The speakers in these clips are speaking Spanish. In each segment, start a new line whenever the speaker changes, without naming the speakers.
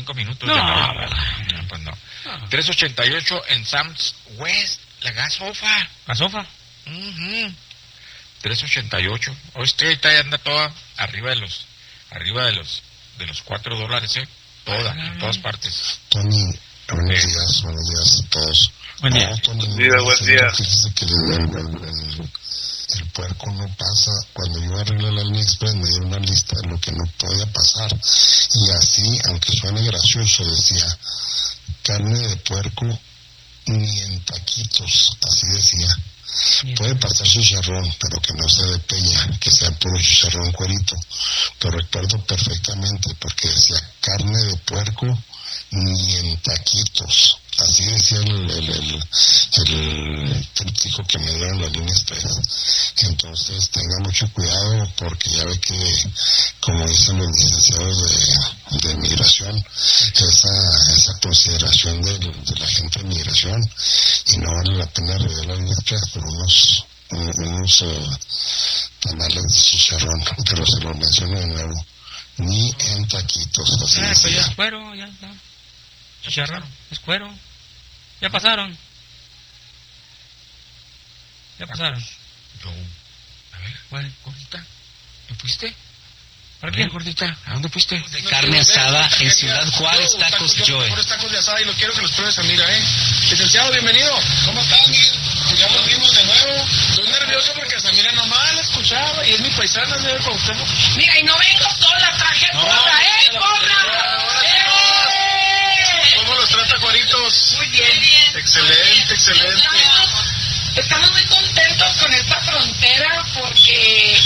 5 minutos.
No,
de la hora. No, pues no. 388 en Sam's West, la gasofa.
¿Gasofa?
388. Hoy ahorita anda toda arriba de los $4, Toda, en todas partes.
Tony, buenos días a todos.
Buen día.
No, Tony,
Buen día.
Fíjese que el puerco no pasa. Cuando yo arreglé la línea express me dieron una lista de lo que no podía pasar. Y así, aunque suene gracioso, decía, carne de puerco ni en taquitos, así decía. Puede pasar chicharrón, pero que no sea de peña, que sea puro chicharrón cuerito. Lo recuerdo perfectamente porque decía carne de puerco ni en taquitos. Así decía el tríptico que me dieron las líneas 3. Entonces tenga mucho cuidado porque ya ve que, como dicen los licenciados de migración, esa consideración de la gente de migración, y no vale la pena revelar las líneas 3 por unos tamales de chicharrón, pero se lo menciono de nuevo, ni en taquitos, así
Pues
decía.
ya es cuero, ya está. Chicharrón, es cuero. Ya pasaron.
Yo, a ver,
Bueno,
gordita, ¿me fuiste?
¿para
¿Qué,
qué?
gordita? ¿A dónde fuiste?
De carne asada en Ciudad Juárez, Tacos Joe.
Mejores tacos de asada y lo quiero que los pruebes, Samira, Licenciado, bienvenido. ¿Cómo estás, Miguel? Ya volvimos de nuevo. Estoy nervioso porque a Samira nomás la escuchaba y es mi paisana, ¿no? Con usted.
Mira, y no vengo sola, traje porra, porra.
¿Cómo los trata, Juaritos?
Muy bien, bien.
Excelente, excelente.
Estamos muy contentos con esta frontera porque,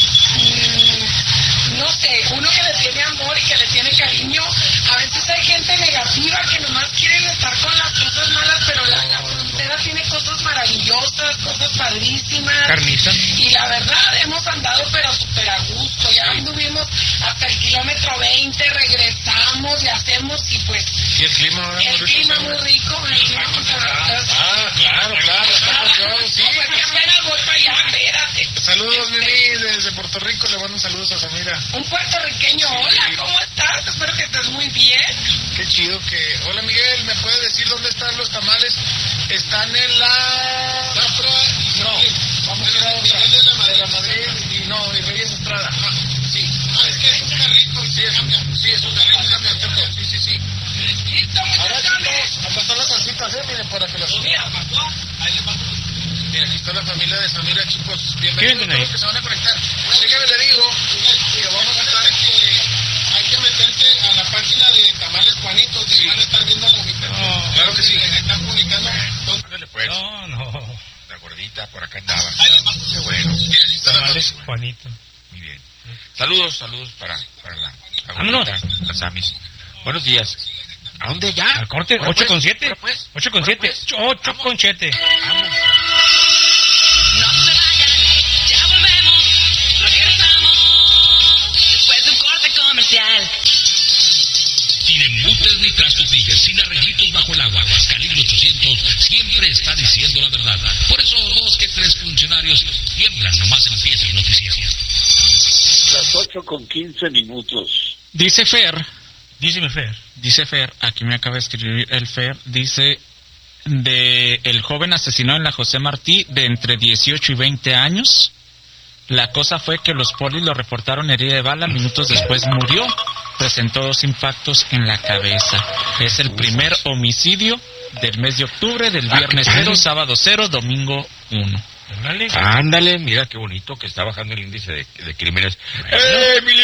no sé, uno que le tiene amor y que le tiene cariño, a veces hay gente negativa que nomás quieren estar con las cosas malas, pero la frontera tiene cosas maravillosas, cosas padrísimas.
Carniza.
Y la verdad, hemos andado pero súper a gusto, ya anduvimos hasta el kilómetro 20, regresamos y hacemos y pues...
¿Y el clima ahora?
El clima muy rico, el clima muy
Claro, sí.
Porque apenas voy para allá, espérate.
Saludos, Mimi, desde Puerto Rico, le mando saludos a Samira.
Un puertorriqueño, hola, ¿cómo estás? Espero que estés muy bien.
Qué chido que... Hola, Miguel, ¿me puedes decir dónde están los tamales? Están en la... No, vamos a ir a otra. De la Madrid y Reyes Estrada. Sí. Es que es un carrito. Sí, es un carrito. Sí.
Listo,
Ahora,
muchas gracias.
chicos, acá están las salsitas, miren, para que las...
Mira, pasó. Ahí le pasó.
Mira, aquí está la familia de Samira, chicos.
¿Qué
Bienvenidos
venden
a
ahí?
todos los que se van a conectar. Así que le digo que vamos a estar... Hay que meterse a la página de Tamales Juanitos y van a estar viendo la ubicación.
No.
Claro que sí. Están publicando...
Ándale, pues.
No.
La gordita por acá andaba.
Ahí les paso.
Qué bueno.
Mira, aquí está la
Tamales,
página.
Juanito.
Muy bien. Saludos para la
Vámonos.
gordita, las amis. Buenos días. ¿A dónde ya?
Al corte,
Ahora
8 con 7.
ahora pues.
8 con 7. 8 con 7.
Vamos.
No se vayan, ya volvemos, regresamos, después de un corte comercial.
Sin embutes ni trastos fijas, sin arreglitos bajo el agua, Calibre 800 siempre está diciendo la verdad. Por eso 2 que 3 funcionarios tiemblan, nomás empieza el noticiero.
Las 8:15.
Dice Fer,
Díseme, Fer.
aquí me acaba de escribir el Fer, dice de el joven asesinado en la José Martí de entre 18 y 20 años. La cosa fue que los polis lo reportaron herida de bala, minutos después murió, presentó 2 impactos en la cabeza. Es el primer homicidio del mes de octubre, del viernes 0, sábado 0, domingo 1.
Ándale, mira qué bonito que está bajando el índice de crímenes. ¡Emily!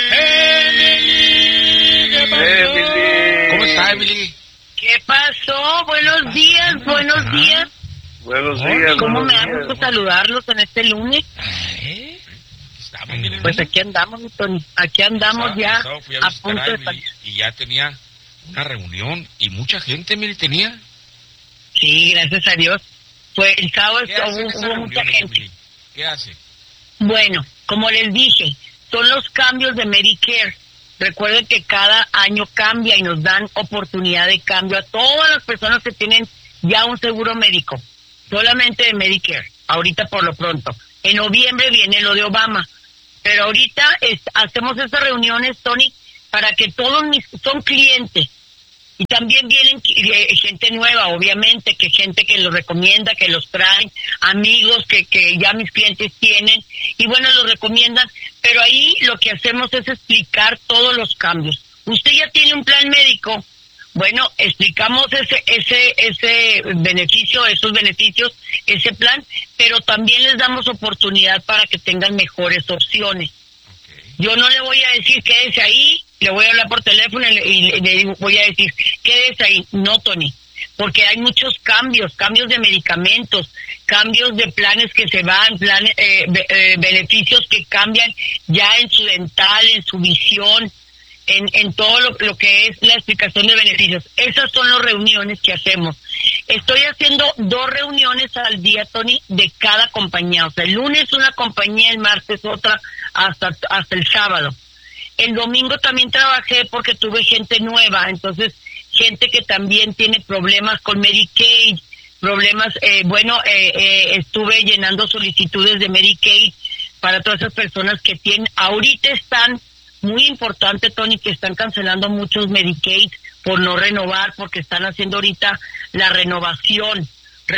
¿Cómo está, Emily?
¿Qué pasó? Buenos días, buenos días.
Buenos días.
¿Cómo
buenos
me da
días.
gusto saludarlos en este lunes?
Estamos bien.
Pues aquí andamos, mi Tony. Aquí andamos ya
Fui a
a
visitar
punto
a
de
Emily
salir.
y ya tenía una reunión y mucha gente, Emily, tenía.
Sí, gracias a Dios. Pues el sábado
¿Qué hace en
hubo
esas
mucha
reuniones,
gente.
Emily? ¿Qué hace?
Bueno, como les dije, son los cambios de Medicare. Recuerden que cada año cambia y nos dan oportunidad de cambio a todas las personas que tienen ya un seguro médico, solamente de Medicare, ahorita por lo pronto. En noviembre viene lo de Obama, pero ahorita hacemos estas reuniones, Tony, para que todos son clientes
Y también vienen gente nueva, obviamente, que gente que los recomienda, que los traen, amigos que ya mis clientes tienen, y bueno, los recomiendan, pero ahí lo que hacemos es explicar todos los cambios. Usted ya tiene un plan médico, bueno, explicamos ese beneficio, esos beneficios, ese plan, pero también les damos oportunidad para que tengan mejores opciones. Yo no le voy a decir quédese ahí, le voy a hablar por teléfono y le voy a decir quédese ahí. No, Tony, porque hay muchos cambios de medicamentos, cambios de planes que se van, beneficios que cambian ya en su dental, en su visión, en todo lo que es la explicación de beneficios. Esas son las reuniones que hacemos. Estoy haciendo 2 reuniones al día, Tony, de cada compañía. O sea, el lunes una compañía, el martes otra, hasta el sábado. El domingo también trabajé porque tuve gente nueva, entonces gente que también tiene problemas con Medicaid, estuve llenando solicitudes de Medicaid para todas esas personas que tienen. Ahorita están, muy importante, Tony, que están cancelando muchos Medicaid por no renovar, porque están haciendo ahorita la renovación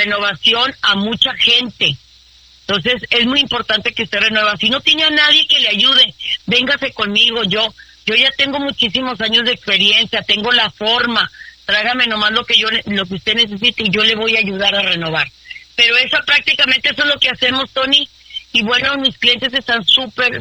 a mucha gente. Entonces, es muy importante que usted renueva. Si no tiene a nadie que le ayude, véngase conmigo. Yo ya tengo muchísimos años de experiencia, tengo la forma. Tráigame nomás lo que usted necesite y yo le voy a ayudar a renovar. Pero prácticamente eso es lo que hacemos, Tony. Y bueno, mis clientes están súper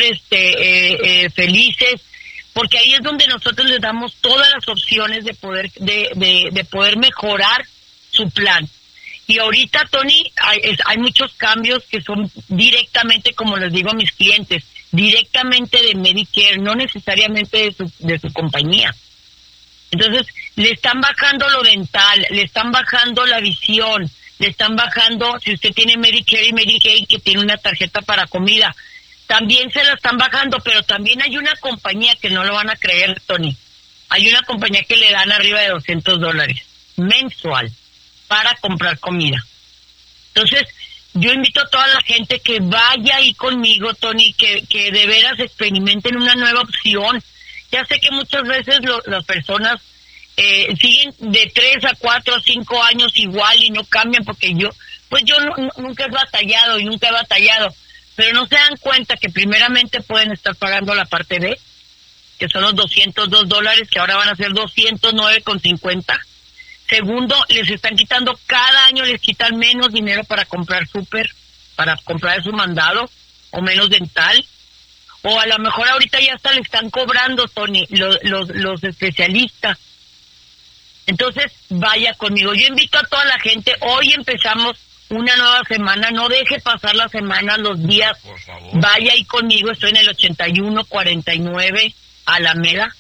felices, porque ahí es donde nosotros les damos todas las opciones de poder mejorar su plan. Y ahorita, Tony, hay muchos cambios que son directamente, como les digo a mis clientes, directamente de Medicare, no necesariamente de su compañía. Entonces, le están bajando lo dental, le están bajando la visión, le están bajando, si usted tiene Medicare y Medicaid, que tiene una tarjeta para comida, también se la están bajando, pero también hay una compañía que no lo van a creer, Tony. Hay una compañía que le dan arriba de $200 mensual para comprar comida. Entonces, yo invito a toda la gente que vaya ahí conmigo, Tony, que de veras experimenten una nueva opción. Ya sé que muchas veces las personas siguen de 3 a 4 a 5 años igual y no cambian, porque yo nunca he batallado, pero no se dan cuenta que primeramente pueden estar pagando la parte B, que son los $202, que ahora van a ser $209.50. Segundo, les están quitando cada año, les quitan menos dinero para comprar súper, para comprar su mandado, o menos dental, o a lo mejor ahorita ya hasta le están cobrando, Tony, los especialistas. Entonces, vaya conmigo. Yo invito a toda la gente, hoy empezamos una nueva semana, no deje pasar la semana, los días, por favor. Vaya ahí conmigo, estoy en el 8149 Alameda,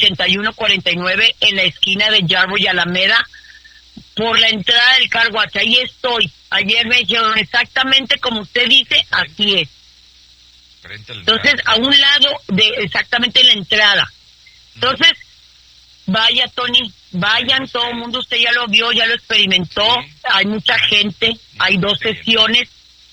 8149 en la esquina de Jarbo y Alameda, por la entrada del Car Wash. Ahí estoy. Ayer me dijeron exactamente como usted dice, así es. Entonces, a un lado de exactamente la entrada. Entonces, vaya, Tony, vayan, todo el mundo, usted ya lo vio, ya lo experimentó, hay mucha gente, hay 2 sesiones,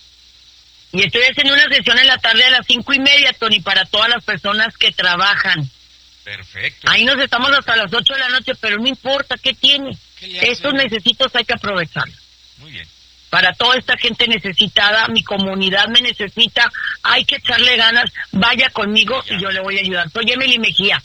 y estoy haciendo una sesión en la tarde a las 5:30, Tony, para todas las personas que trabajan.
Perfecto.
Ahí nos estamos hasta las 8 de la noche, pero no importa, ¿qué tiene? Estos necesitos hay que aprovecharlos.
Muy bien.
Para toda esta gente necesitada, mi comunidad me necesita, hay que echarle ganas, vaya conmigo y yo le voy a ayudar. Soy Emily Mejía,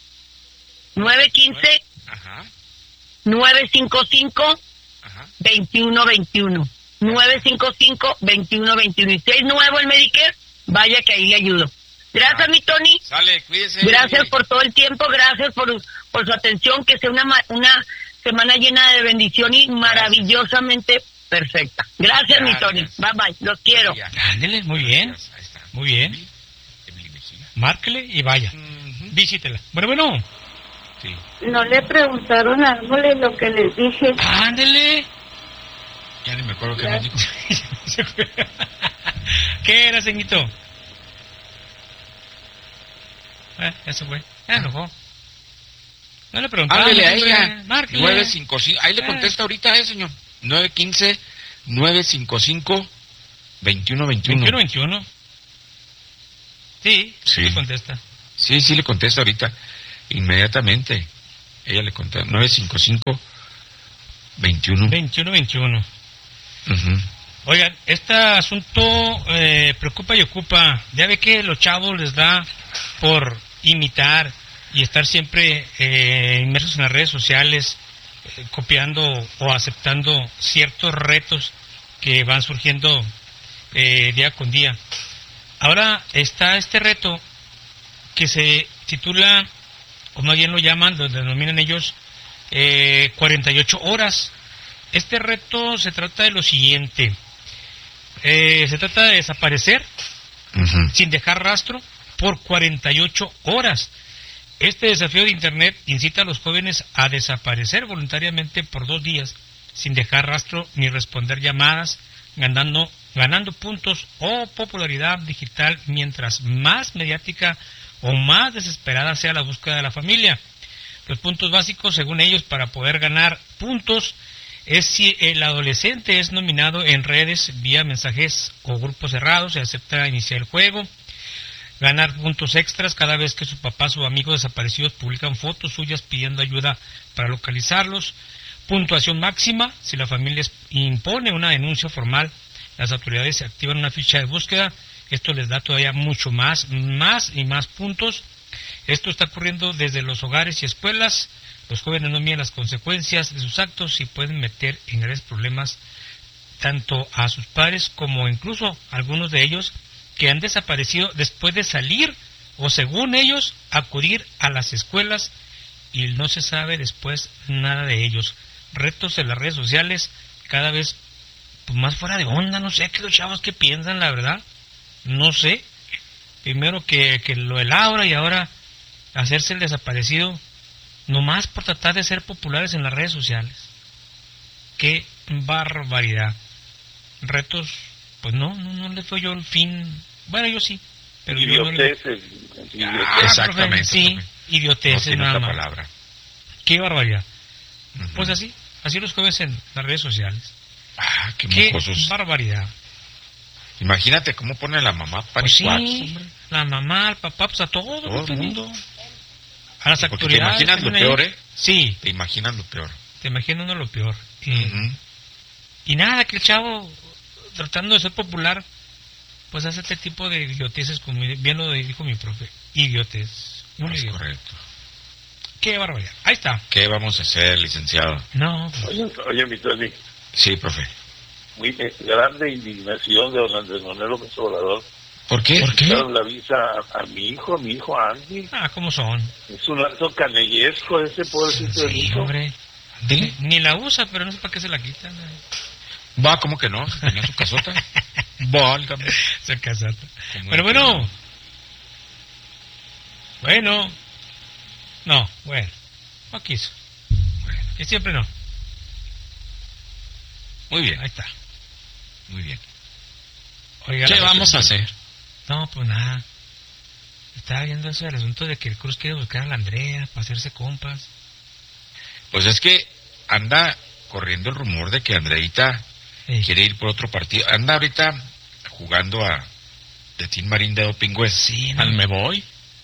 915-955-2121. 955-2121. Y si es nuevo el Medicare, vaya que ahí le ayudo. Gracias, mi Tony.
Sale, cuídese.
Gracias por todo el tiempo, gracias por su atención, que sea una semana llena de bendición y maravillosamente perfecta. Gracias, mi Tony. Bye, bye. Los quiero.
Ándele, muy bien. Muy bien. Márquele y vaya. Visítela. Bueno. Sí.
No le preguntaron a Ángole lo que les dije.
Ándele.
Ya ni me acuerdo qué me dijo.
¿Qué era, ceñito? Eso fue. Enojó. No le preguntaron.
Háblele a ella.
Márquele.
955. Ahí le contesta ahorita, señor. 915-955-2121.
2121. Sí le contesta.
Sí le contesta ahorita. Inmediatamente. Ella le contesta 955-21.
21. Oigan, este asunto preocupa y ocupa. Ya ve que los chavos les da por imitar y estar siempre inmersos en las redes sociales, copiando o aceptando ciertos retos que van surgiendo día con día. Ahora está este reto que se titula, o más bien lo llaman, lo denominan ellos, 48 horas. Este reto se trata de lo siguiente. Se trata de desaparecer sin dejar rastro por 48 horas. Este desafío de Internet incita a los jóvenes a desaparecer voluntariamente por 2 días sin dejar rastro ni responder llamadas, ganando puntos o popularidad digital mientras más mediática o más desesperada sea la búsqueda de la familia. Los puntos básicos, según ellos, para poder ganar puntos es si el adolescente es nominado en redes vía mensajes o grupos cerrados, se acepta iniciar el juego, ganar puntos extras cada vez que su papá o amigos desaparecidos publican fotos suyas pidiendo ayuda para localizarlos, puntuación máxima, si la familia impone una denuncia formal, las autoridades activan una ficha de búsqueda, esto les da todavía mucho más puntos. Esto está ocurriendo desde los hogares y escuelas. Los jóvenes no miden las consecuencias de sus actos y pueden meter en graves problemas tanto a sus padres como incluso algunos de ellos que han desaparecido después de salir o, según ellos, acudir a las escuelas y no se sabe después nada de ellos. Retos en las redes sociales cada vez pues, más fuera de onda. No sé qué los chavos que piensan, la verdad. No sé. Primero que lo de Laura y ahora hacerse el desaparecido nomás por tratar de ser populares en las redes sociales. Qué barbaridad. Retos, pues no les fue yo el fin. Bueno, yo sí, pero
idioteces.
Exactamente.
Sí, idioteces,
no
nada más.
Palabra.
Qué barbaridad. Pues así los jóvenes en las redes sociales.
Qué mocosos.
Barbaridad.
Imagínate cómo pone la mamá
pues sí, la mamá, el papá, pues a todo el mundo. A las autoridades.
Te imaginas lo peor,
Sí.
Te imaginas lo peor.
Te imaginas lo peor. Y nada, que el chavo, tratando de ser popular, pues hace este tipo de idioteces, como bien lo dijo mi profe. Idiotez.
Es correcto.
Qué barbaridad. Ahí está.
¿Qué vamos a hacer, licenciado?
No.
Oye, mi Tony.
Sí, profe.
Muy grande indignación de don Andrés Manuel López Obrador.
¿Por qué?
Quitaron la visa a mi hijo Andy.
¿Cómo son?
Es un acto canellesco ese pobrecito de mi hijo.
Hombre. Ni la usa, pero no sé para qué se la quitan.
Va, ¿cómo que no? Tenía su casota. Válgame.
Su casota. Pero bueno. No quiso. Y siempre no.
Muy bien.
Ahí está.
Muy bien.
Oiga,
¿qué vamos a hacer?
No, pues nada. Estaba viendo eso del asunto de que el Cruz quiere buscar a la Andrea para hacerse compas.
Pues es que anda corriendo el rumor de que Andreita quiere ir por otro partido. Anda ahorita jugando de Team Marín de Dopingües.
Sí, ¿no?
Al me voy.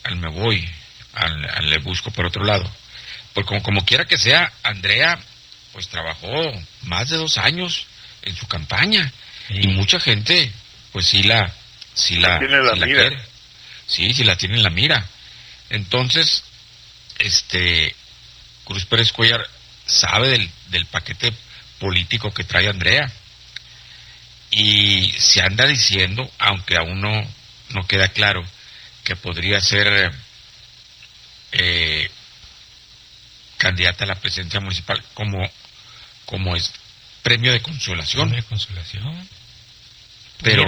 Le busco por otro lado. Pues como quiera que sea, Andrea pues trabajó más de 2 años en su campaña. Y mucha gente pues sí la quiere. Sí la tiene en la mira. Entonces, Cruz Pérez Cuellar sabe del paquete político que trae Andrea. Y se anda diciendo, aunque aún no queda claro, que podría ser candidata a la presidencia municipal como es premio de consolación.
Premio de consolación.
Pero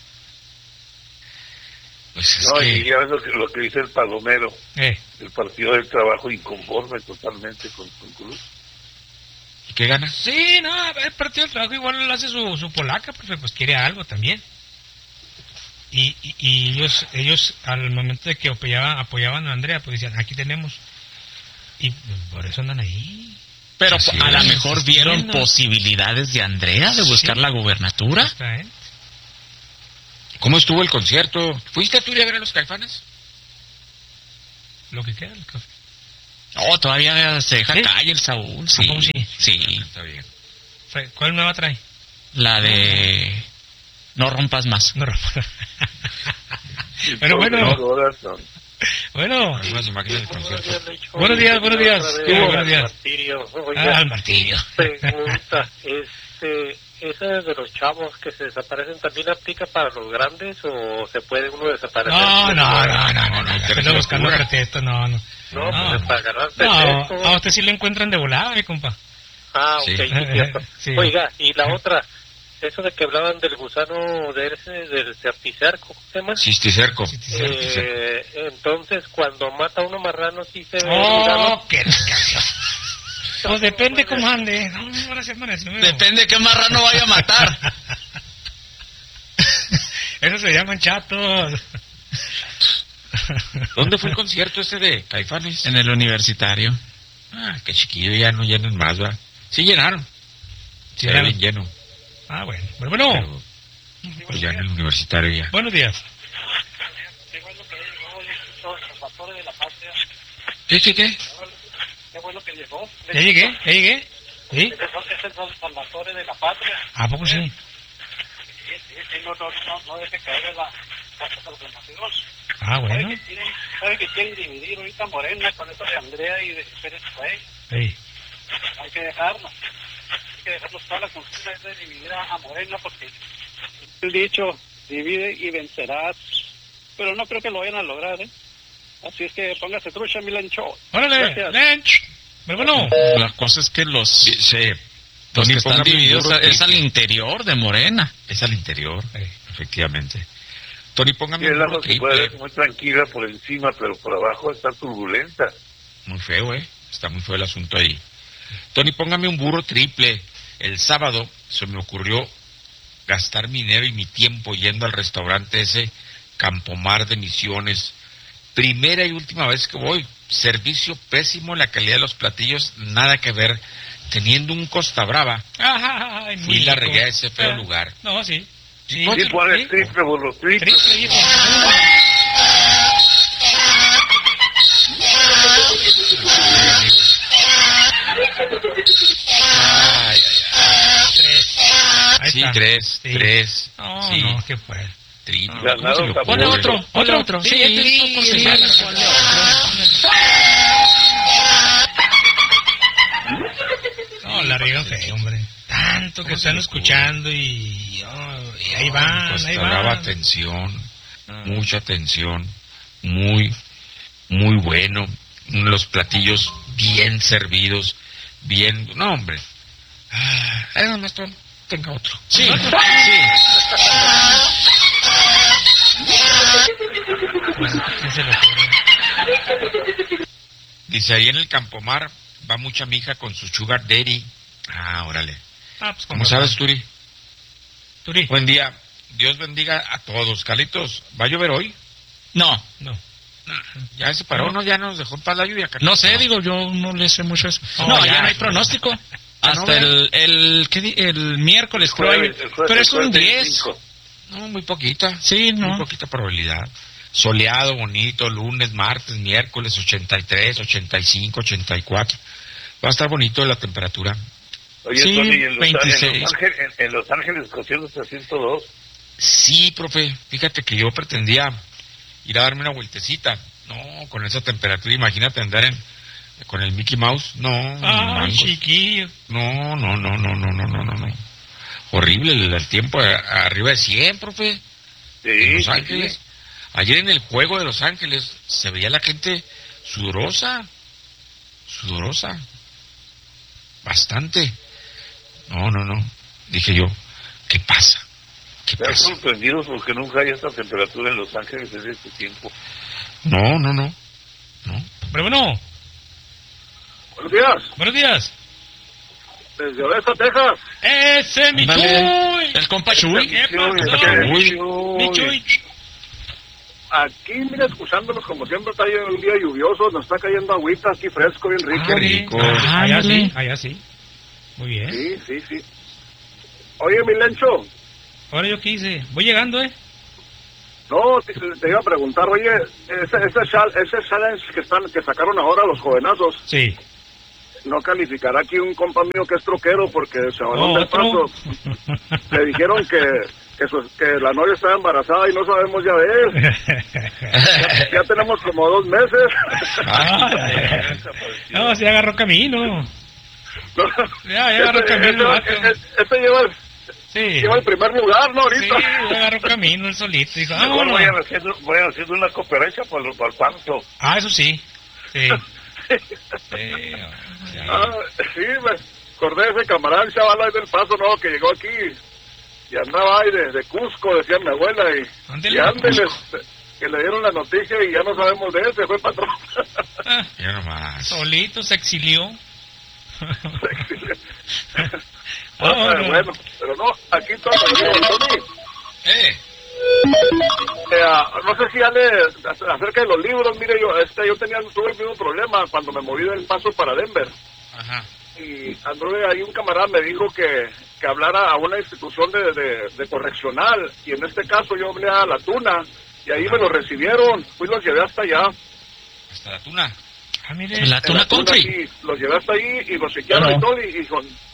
pues es que...
y ya ves lo que dice el Palomero, el Partido del Trabajo inconforme totalmente con Cruz.
¿Y qué gana?
Sí, no, el Partido del Trabajo igual lo hace su polaca, pues quiere algo también. Y ellos al momento de que apoyaban a Andrea, pues decían, aquí tenemos. Y por eso andan ahí.
Pero a lo mejor vieron posibilidades de Andrea de buscar la gubernatura.
¿Cómo estuvo el concierto? ¿Fuiste tú a ver a los Caifanes?
Lo que queda, el café.
Oh, todavía se deja calle el Saúl, sí.
¿Cómo sí?
Sí.
Está bien.
¿Cuál nueva trae?
La de No rompas más.
No rompas. Pero bueno. Bueno.
Unas imágenes del concierto.
Buenos días. Buenos días.
Al
martirio.
Pregunta, ¿esa de los chavos que se desaparecen también aplica para los grandes o se puede uno desaparecer?
No. Estoy buscando pretexto, no.
No, pues para agarrar
pretexto. No, a usted sí le encuentran de volada, mi compa.
Ah, ok, sí, cierto. Sí. Oiga, y la otra, eso de que hablaban del gusano del cisticerco, ¿qué más?
Cisticerco.
Entonces, cuando mata a uno marrano, sí se ve.
¡Oh, qué desgracia! Pues depende cómo ande.
Depende qué marrano vaya a matar.
Eso se llaman chatos.
¿Dónde fue el concierto ese de Caifanes?
En el Universitario.
Ah, qué chiquillo, ya no llenan más, ¿verdad? Sí llenaron. Sí, era bien lleno.
Ah, bueno. Bueno.
Pero, pues ya en el Universitario ya.
Buenos días.
¿Qué?
Qué bueno que llegó.
¿Ya llegué? ¿Sí?
Es el Salvatore de la Patria.
¿A poco sí?
Sí, no deje caer la programación.
Ah, bueno.
¿Sabe que quieren dividir ahorita Morena con eso de Andrea y de Pérez Rey?
Sí.
Hay que dejarnos toda la cultura de dividir a Morena porque el dicho divide y vencerás, pero no creo que lo vayan a lograr, ¿eh? Así es que póngase trucha, mi Lencho.
¡Órale, Lench! Bueno.
La cosa es que los que están divididos es al interior de Morena.
Es al interior, efectivamente. Tony, póngame un burro triple.
Puede ser muy tranquila por encima, pero por abajo está turbulenta.
Muy feo, está muy feo el asunto ahí. Tony, póngame un burro triple. El sábado se me ocurrió gastar mi dinero y mi tiempo yendo al restaurante ese Campomar de Misiones. Primera y última vez que voy. Servicio pésimo, la calidad de los platillos, nada que ver. Teniendo un Costa Brava, fui y la regué a ese feo lugar.
No, sí.
Sí, pone triple, burro, triple.
Tres.
No, ¿qué fue?
Ponle
otro. Sí, ponle otro. No, la riegan feo, hombre. Tanto que están escuchando y ahí van.
Atención, mucha atención, muy bueno. Los platillos bien servidos, bien. No, hombre. Maestro, tenga otro.
Sí.
Dice, ahí en el Campomar va mucha mija con su sugar daddy. Ah, órale.
Pues
¿Cómo sabes, Turi? Buen día. Dios bendiga a todos. Carlitos, ¿va a llover hoy?
No.
Ya se paró, ¿no? Ya nos dejó en paz la lluvia,
Carlitos. No sé, digo, yo no le sé mucho eso. Ya no hay pronóstico. Hasta el miércoles, pero es un 10.
No, muy poquita.
Sí,
muy poquita probabilidad. Soleado, bonito, lunes, martes, miércoles, 83, 85, 84. Va a estar bonito la temperatura.
Oye, sí, Tony, en Los Ángeles cociéndose a 102.
Sí, profe. Fíjate que yo pretendía ir a darme una vueltecita. No, con esa temperatura, imagínate andar con el Mickey Mouse. No.
Chiquillo.
No. Horrible el tiempo arriba de 100, profe.
Sí.
En Los Ángeles. Ayer en el juego de Los Ángeles se veía la gente sudorosa. Bastante. No. Dije yo, ¿qué pasa?
Están sorprendidos porque nunca hay esta temperatura en Los Ángeles desde este tiempo.
No.
Pero bueno.
Buenos días. Desde Odessa, Texas.
¡Ese, mi Chuy!
El compa Chuy.
¿Qué pasó? Mi Chuy.
Aquí, mira, escuchándonos como siempre, está un día lluvioso, nos está cayendo agüita aquí fresco, bien rico.
Qué rico.
Allá sí. Muy bien.
Sí. Oye, mi Lencho.
Ahora yo qué hice. Voy llegando,
No, te iba a preguntar, oye, ese challenge que sacaron ahora los jovenazos.
Sí.
No calificará aquí un compa mío que es troquero porque el chavalón del Paso le dijeron que la novia estaba embarazada y no sabemos ya de él. Ya tenemos como 2 meses.
No, se agarró camino. Ya agarró camino.
Este lleva el primer lugar, ¿no? Ahorita.
Sí, ya agarró camino el solito. Dijo,
mejor vayan haciendo una conferencia para el Paso.
Ah, eso sí. Sí.
Sí, me acordé de ese camarada, el chaval ahí del Paso, ¿no? Que llegó aquí y andaba ahí de Cusco, decía mi abuela, y ándele, que le dieron la noticia y ya no sabemos de él, se fue patrón.
Ya nomás.
Solito se exilió.
Bueno, pero no, aquí todo no sé si acerca de los libros, mire, yo tuve el mismo problema cuando me moví del Paso para Denver.
Ajá.
Y anduve ahí, un camarada me dijo que hablara a una institución de correccional, y en este caso yo hablé a La Tuna, y ahí me lo recibieron, fui, los llevé hasta allá.
¿Hasta La Tuna?
Ah, mire.
La Tuna Country.
Los llevé hasta ahí y los chequearon y todo, y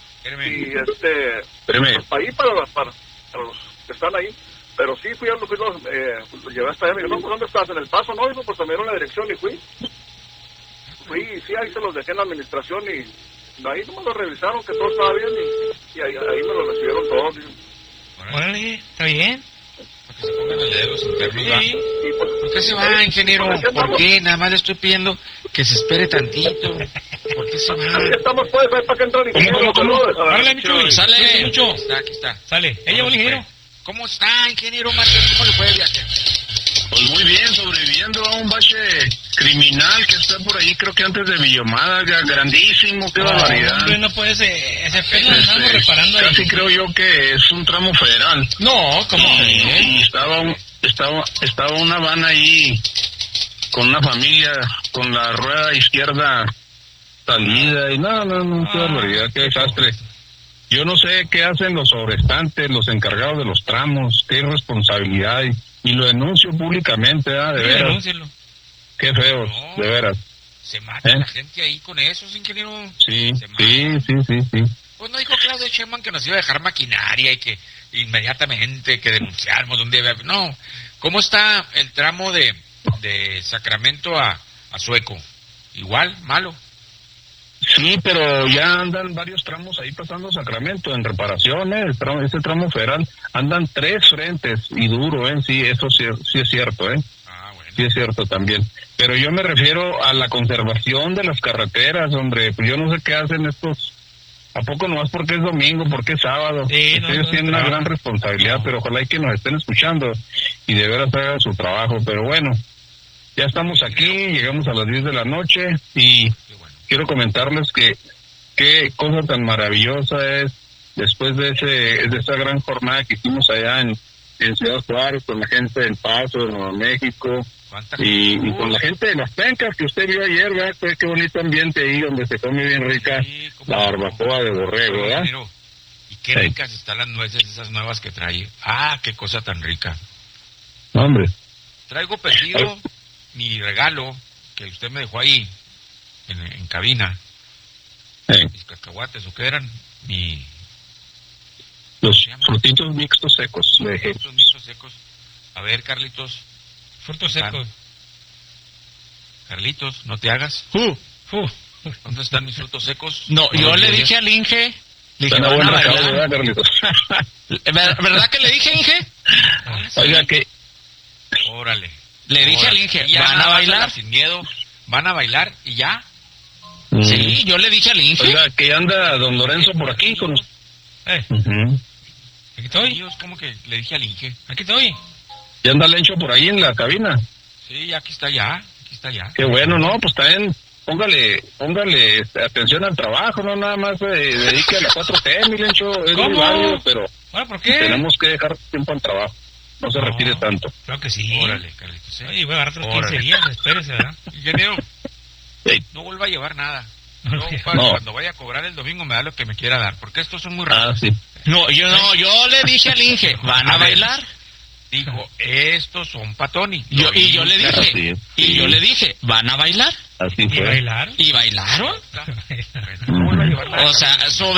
pues para ahí, para los que están ahí. Pero sí, los llevé hasta allá. Me dijo, no, pues ¿dónde estás? ¿En El Paso? No, dijo, pues me dieron la dirección y fui. Sí, ahí se los dejé en la administración y ahí nomás lo revisaron, que todo estaba bien y ahí me lo recibieron todos.
Órale, ¿está bien?
Para que se pongan el dedo sin internos,
Sí.
¿Por qué se va, ingeniero? ¿Por qué? Nada más le estoy pidiendo que se espere tantito. ¿Por qué se va?
Aquí estamos, pues, para que entre el ingeniero.
Órale, Micho,
Sale.
Micho.
Aquí está.
Sale. Ella, el ingeniero.
¿Cómo está, ingeniero Márquez? ¿Cómo le puede viajar?
Pues muy bien, sobreviviendo a un bache criminal que está por ahí, creo que antes de Villomada, grandísimo, qué barbaridad.
Hombre, no puede ser, ese pelo lo andamos reparando ahí.
Casi creo yo que es un tramo federal.
No, ¿cómo?
Y estaba una van ahí con una familia con la rueda izquierda salida y no, qué barbaridad, qué desastre. Yo no sé qué hacen los sobrestantes, los encargados de los tramos, qué irresponsabilidad, y lo denuncio públicamente, de veras.
Denúncielo.
Qué feos, de veras.
Se mata la gente ahí con esos, ingeniero.
Sí.
Pues no dijo Claudia Sheinbaum que nos iba a dejar maquinaria y que inmediatamente que denunciáramos un día. No, ¿cómo está el tramo de Sacramento a Sueco? Igual, malo.
Sí, pero ya andan varios tramos ahí pasando Sacramento en reparaciones, este tramo federal, andan 3 frentes y duro, sí, eso sí es cierto,
Ah, bueno.
Sí es cierto también. Pero yo me refiero a la conservación de las carreteras, hombre, pues yo no sé qué hacen estos, ¿a poco nomás porque es domingo, porque es sábado?
Sí,
ellos tienen una gran responsabilidad, pero ojalá y que nos estén escuchando y de veras hagan su trabajo, pero bueno, ya estamos aquí, llegamos a las 10 de la noche y quiero comentarles que qué cosa tan maravillosa es después de esa gran jornada que hicimos allá en Ciudad Juárez con la gente del Paso, de Nuevo México y con la gente de Las Pencas que usted vio ayer, ¿verdad? Qué bonito ambiente ahí donde se come bien rica la barbacoa de borrego, ¿verdad?
Y qué ricas están las nueces esas nuevas que trae. Ah, qué cosa tan rica.
Hombre.
Traigo perdido mi regalo que usted me dejó ahí en cabina. Mis cacahuates, ¿o qué eran?
Los frutitos mixtos secos.
Frutos mixtos secos. A ver, Carlitos.
Frutos secos.
Carlitos, no te hagas. ¿Dónde están mis frutos secos?
No, yo le dije al Inge. Le dije, van a bailar. ¿Verdad que le dije, Inge?
Oiga, que...
Órale.
Le dije al Inge, ¿van a bailar?
Sin miedo. ¿Van a bailar y ya?
Sí, yo le dije al Inge.
Oiga, que anda don Lorenzo por aquí con usted.
Aquí estoy.
¿Cómo que le dije al Inge?
Aquí estoy.
¿Ya anda Lencho por ahí en la cabina?
Sí, aquí está ya.
Qué bueno, ¿no? Pues también póngale atención al trabajo, no nada más dedique a la 4T, mi Lencho. Es muy válido, pero
¿por qué?
Tenemos que dejar tiempo al trabajo. No se retire tanto.
Claro que sí.
Órale, Carlitos.
Oye, voy a agarrar otros 15 días, espérese, ¿verdad?
Ingeniero, no vuelva a llevar nada. Cuando vaya a cobrar el domingo me da lo que me quiera dar, porque estos son muy raros.
Sí.
No, yo le dije al Inge, ¿van a bailar?
dijo, estos son pa' Tony.
Y yo le dije, ¿van a bailar?
Así fue.
¿Y bailaron?
¿Y bailaron? O sea,